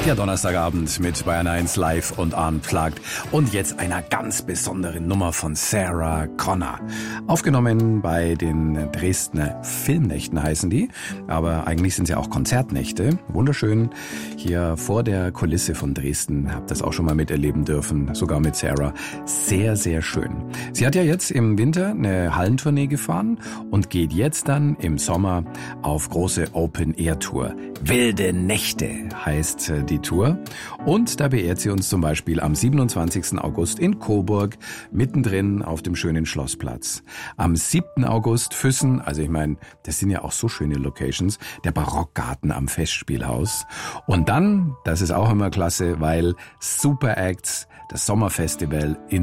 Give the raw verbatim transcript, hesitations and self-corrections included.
Der Donnerstagabend mit Bayern eins live und unplugged. Und jetzt einer ganz besonderen Nummer von Sarah Connor. Aufgenommen bei den Dresdner Filmnächten heißen die. Aber eigentlich sind sie auch Konzertnächte. Wunderschön. Hier vor der Kulisse von Dresden. Hab das auch schon mal miterleben dürfen. Sogar mit Sarah. Sehr, sehr schön. Sie hat ja jetzt im Winter eine Hallentournee gefahren und geht jetzt dann im Sommer auf große Open-Air-Tour. Wilde Nächte heißt die Tour. Und da beehrt sie uns zum Beispiel am siebenundzwanzigsten August in Coburg, mittendrin auf dem schönen Schlossplatz. Am siebten August Füssen, also ich meine, das sind ja auch so schöne Locations, der Barockgarten am Festspielhaus. Und dann, das ist auch immer klasse, weil Super Acts, das Sommerfestival in